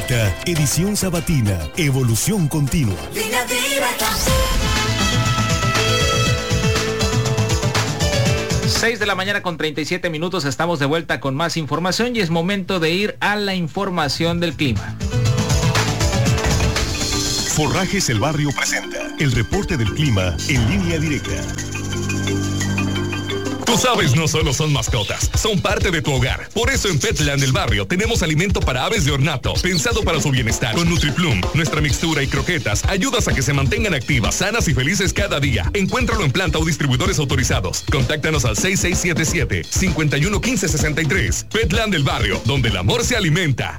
Directa, edición sabatina, evolución continua. Línea Directa. 6 de la mañana con 37 minutos, estamos de vuelta con más información y es momento de ir a la información del clima. Forrajes El Barrio presenta el reporte del clima en Línea Directa. Tus aves no solo son mascotas, son parte de tu hogar. Por eso en Petland El Barrio tenemos alimento para aves de ornato, pensado para su bienestar. Con NutriPlum, nuestra mixtura y croquetas ayudas a que se mantengan activas, sanas y felices cada día. Encuéntralo en planta o distribuidores autorizados. Contáctanos al 6677-511563. Petland El Barrio, donde el amor se alimenta.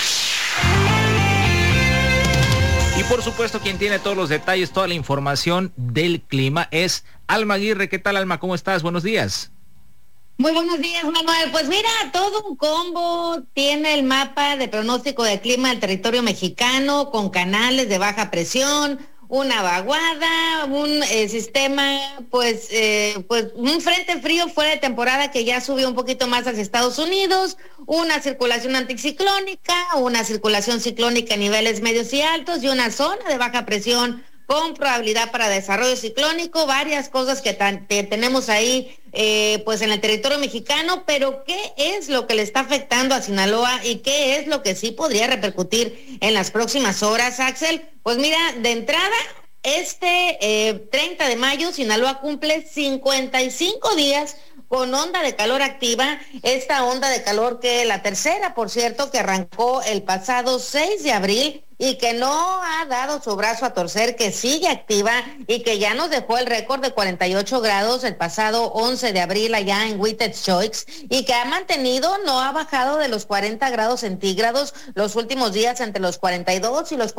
Y por supuesto, quien tiene todos los detalles, toda la información del clima es Alma Aguirre. ¿Qué tal, Alma? ¿Cómo estás? Buenos días. Muy buenos días, Manuel. Pues mira, todo un combo tiene el mapa de pronóstico de clima del territorio mexicano, con canales de baja presión, una vaguada, un sistema, pues un frente frío fuera de temporada que ya subió un poquito más hacia Estados Unidos, una circulación anticiclónica, una circulación ciclónica a niveles medios y altos y una zona de baja presión con probabilidad para desarrollo ciclónico, varias cosas que tenemos ahí pues en el territorio mexicano, pero ¿qué es lo que le está afectando a Sinaloa y qué es lo que sí podría repercutir en las próximas horas, Axel? Pues mira, de entrada, 30 de mayo, Sinaloa cumple 55 días con onda de calor activa, esta onda de calor que la tercera, por cierto, que arrancó el pasado 6 de abril y que no ha dado su brazo a torcer, que sigue activa y que ya nos dejó el récord de 48 grados el pasado 11 de abril allá en Huitezcoix y que ha mantenido, no ha bajado de los 40 grados centígrados los últimos días entre los 42 y los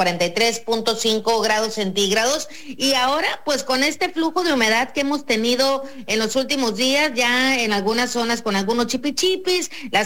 43.5 grados centígrados. Y ahora, pues con este flujo de humedad que hemos tenido en los últimos días, ya en algunas zonas con algunos chipichipis,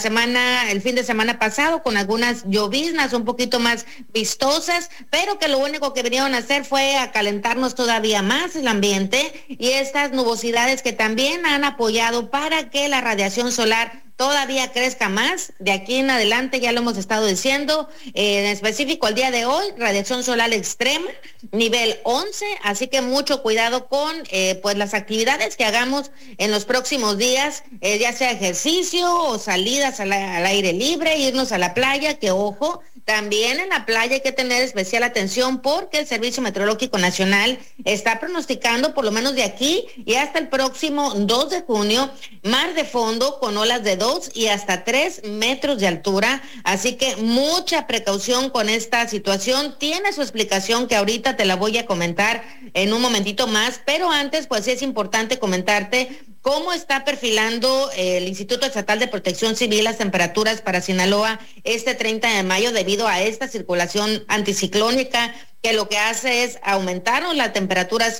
el fin de semana pasado con algunas lloviznas un poquito más vistosas, pero que lo único que vinieron a hacer fue a calentarnos todavía más el ambiente y estas nubosidades que también han apoyado para que la radiación solar todavía crezca más. De aquí en adelante, ya lo hemos estado diciendo, en específico el día de hoy, radiación solar extrema, nivel 11, así que mucho cuidado con pues las actividades que hagamos en los próximos días, ya sea ejercicio o salidas al aire libre, irnos a la playa, que ojo, también en la playa hay que tener especial atención porque el Servicio Meteorológico Nacional está pronosticando, por lo menos de aquí y hasta el próximo 2 de junio, mar de fondo con olas de 2 y hasta 3 metros de altura. Así que mucha precaución con esta situación. Tiene su explicación que ahorita te la voy a comentar en un momentito más, pero antes pues sí es importante comentarte cómo está perfilando el Instituto Estatal de Protección Civil las temperaturas para Sinaloa este 30 de mayo debido a esta circulación anticiclónica que lo que hace es aumentar las temperaturas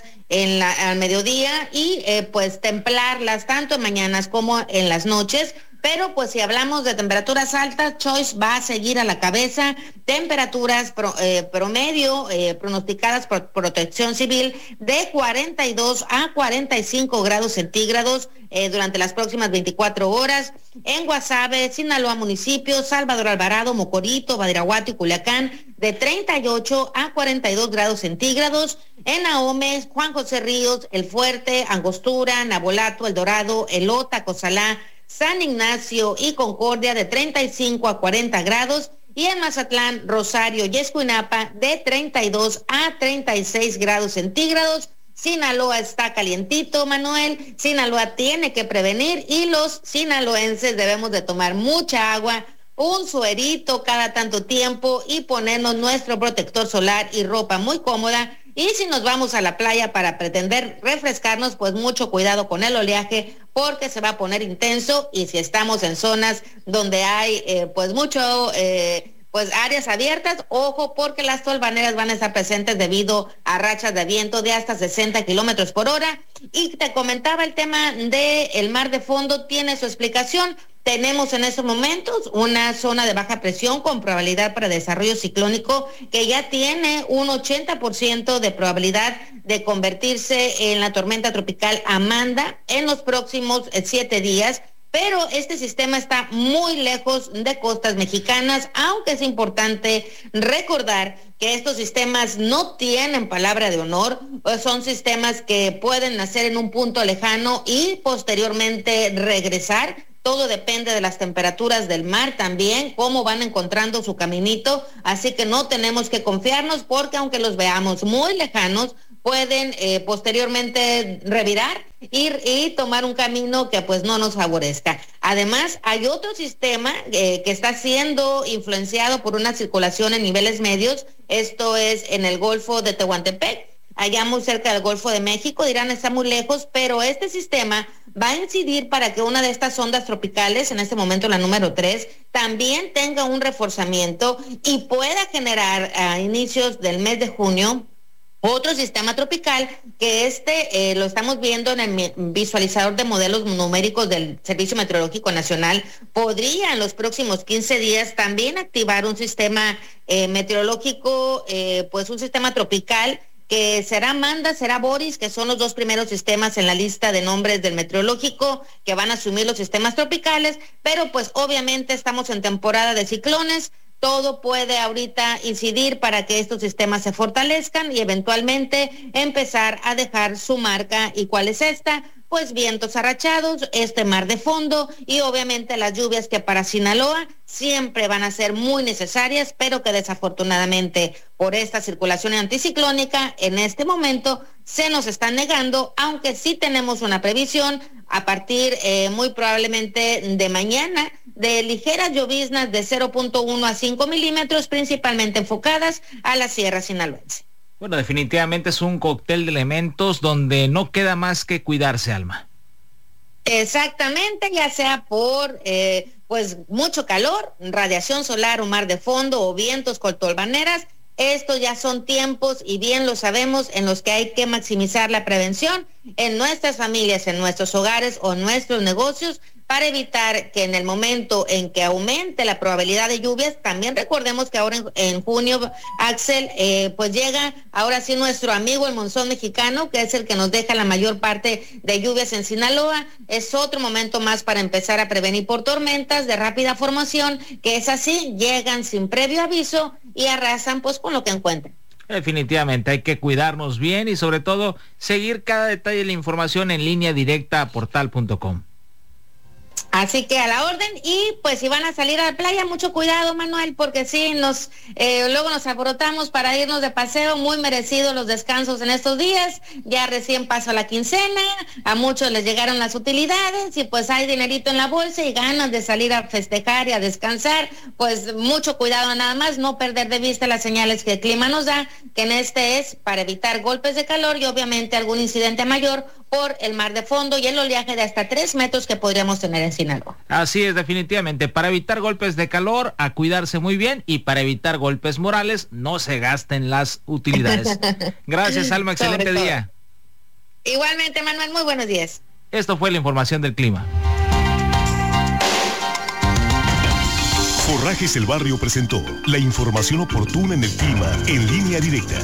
al mediodía y pues templarlas tanto en mañanas como en las noches. Pero pues si hablamos de temperaturas altas, Choice va a seguir a la cabeza. Temperaturas promedio pronosticadas por Protección Civil de 42 a 45 grados centígrados durante las próximas 24 horas. En Guasave, Sinaloa municipio, Salvador Alvarado, Mocorito, Badiraguato y Culiacán, de 38 a 42 grados centígrados. En Ahome, Juan José Ríos, El Fuerte, Angostura, Nabolato, El Dorado, Elota, Cozalá, San Ignacio y Concordia, de 35 a 40 grados. Y en Mazatlán, Rosario y Escuinapa, de 32 a 36 grados centígrados. Sinaloa está calientito, Manuel. Sinaloa tiene que prevenir y los sinaloenses debemos de tomar mucha agua, un suerito cada tanto tiempo y ponernos nuestro protector solar y ropa muy cómoda. Y si nos vamos a la playa para pretender refrescarnos, pues mucho cuidado con el oleaje porque se va a poner intenso. Y si estamos en zonas donde hay pues mucho pues áreas abiertas, ojo, porque las tolvaneras van a estar presentes debido a rachas de viento de hasta 60 kilómetros por hora. Y te comentaba el tema del mar de fondo, tiene su explicación. Tenemos en estos momentos una zona de baja presión con probabilidad para desarrollo ciclónico que ya tiene un 80% de probabilidad de convertirse en la tormenta tropical Amanda en los próximos 7 días. pero este sistema está muy lejos de costas mexicanas, aunque es importante recordar que estos sistemas no tienen palabra de honor, son sistemas que pueden nacer en un punto lejano y posteriormente regresar. Todo depende de las temperaturas del mar también, cómo van encontrando su caminito, así que no tenemos que confiarnos porque aunque los veamos muy lejanos, pueden posteriormente revirar y tomar un camino que pues no nos favorezca. Además, hay otro sistema que está siendo influenciado por una circulación en niveles medios, esto es en el Golfo de Tehuantepec, allá muy cerca del Golfo de México. Dirán, está muy lejos, pero este sistema va a incidir para que una de estas ondas tropicales, en este momento la número 3, también tenga un reforzamiento y pueda generar a inicios del mes de junio otro sistema tropical que lo estamos viendo en el visualizador de modelos numéricos del Servicio Meteorológico Nacional. Podría en los próximos 15 días también activar un sistema meteorológico, pues un sistema tropical que será Amanda, será Boris, que son los dos primeros sistemas en la lista de nombres del meteorológico que van a asumir los sistemas tropicales, pero pues obviamente estamos en temporada de ciclones. Todo puede ahorita incidir para que estos sistemas se fortalezcan y eventualmente empezar a dejar su marca. ¿Y cuál es esta? Pues vientos arrachados, este mar de fondo y obviamente las lluvias que para Sinaloa siempre van a ser muy necesarias, pero que desafortunadamente por esta circulación anticiclónica en este momento se nos están negando, aunque sí tenemos una previsión a partir muy probablemente de mañana de ligeras lloviznas de 0.1 a 5 milímetros, principalmente enfocadas a la Sierra Sinaloense. Bueno, definitivamente es un cóctel de elementos donde no queda más que cuidarse, Alma. Exactamente, ya sea por pues mucho calor, radiación solar o mar de fondo o vientos con tolvaneras. Estos ya son tiempos, y bien lo sabemos, en los que hay que maximizar la prevención en nuestras familias, en nuestros hogares o en nuestros negocios, para evitar que en el momento en que aumente la probabilidad de lluvias, también recordemos que ahora en junio, Axel, pues llega ahora sí nuestro amigo el monzón mexicano, que es el que nos deja la mayor parte de lluvias en Sinaloa. Es otro momento más para empezar a prevenir por tormentas de rápida formación, que es así, llegan sin previo aviso y arrasan pues con lo que encuentran. Definitivamente hay que cuidarnos bien y sobre todo seguir cada detalle de la información en línea directa a portal.com. Así que a la orden, y pues si van a salir a la playa, mucho cuidado, Manuel, porque sí, luego nos alborotamos para irnos de paseo, muy merecidos los descansos en estos días, ya recién pasó la quincena, a muchos les llegaron las utilidades y pues hay dinerito en la bolsa y ganas de salir a festejar y a descansar, pues mucho cuidado nada más, no perder de vista las señales que el clima nos da, que en este es para evitar golpes de calor y obviamente algún incidente mayor por el mar de fondo y el oleaje de hasta 3 metros que podríamos tener en Sinaloa. Así es, definitivamente, para evitar golpes de calor, a cuidarse muy bien, y para evitar golpes morales, no se gasten las utilidades. Gracias, Alma, excelente día. Igualmente, Manuel, muy buenos días. Esto fue la información del clima. Forrajes El Barrio presentó la información oportuna en el clima en línea directa.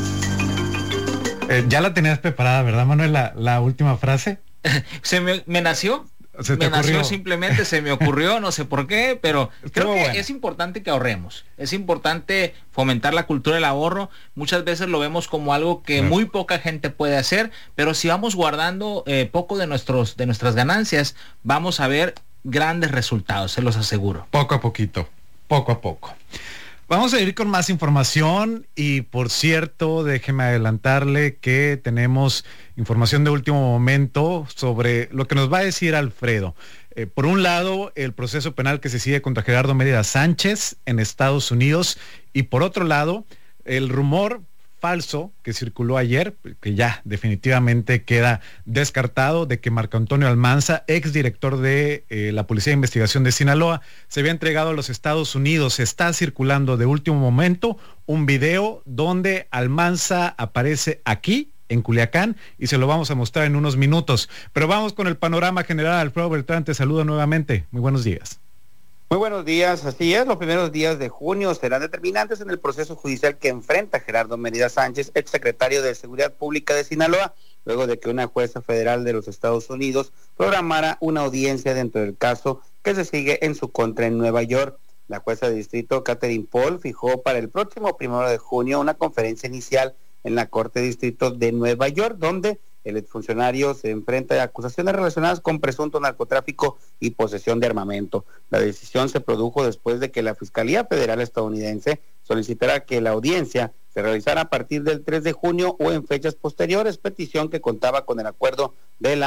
Ya la tenías preparada, ¿verdad, Manuel? La última frase. Me nació. Simplemente se me ocurrió, no sé por qué, pero creo que es importante que ahorremos. Es importante fomentar la cultura del ahorro. Muchas veces lo vemos como algo que muy poca gente puede hacer, pero si vamos guardando poco de nuestras ganancias, vamos a ver grandes resultados, se los aseguro. Poco a poquito, poco a poco. Vamos a ir con más información y, por cierto, déjeme adelantarle que tenemos información de último momento sobre lo que nos va a decir Alfredo. Por un lado, el proceso penal que se sigue contra Gerardo Mérida Sánchez en Estados Unidos, y por otro lado, el rumor falso que circuló ayer, que ya definitivamente queda descartado, de que Marco Antonio Almanza, exdirector de la Policía de Investigación de Sinaloa, se había entregado a los Estados Unidos. Está circulando de último momento un video donde Almanza aparece aquí en Culiacán y se lo vamos a mostrar en unos minutos. Pero vamos con el panorama general. Alfredo Beltrán, te saludo nuevamente. Muy buenos días. Muy buenos días, así es, los primeros días de junio serán determinantes en el proceso judicial que enfrenta Gerardo Mérida Sánchez, exsecretario de Seguridad Pública de Sinaloa, luego de que una jueza federal de los Estados Unidos programara una audiencia dentro del caso que se sigue en su contra en Nueva York. La jueza de distrito Catherine Paul fijó para el próximo 1 de junio una conferencia inicial en la Corte de Distrito de Nueva York, donde el exfuncionario se enfrenta a acusaciones relacionadas con presunto narcotráfico y posesión de armamento. La decisión se produjo después de que la Fiscalía Federal estadounidense solicitara que la audiencia se realizara a partir del 3 de junio o en fechas posteriores, petición que contaba con el acuerdo de la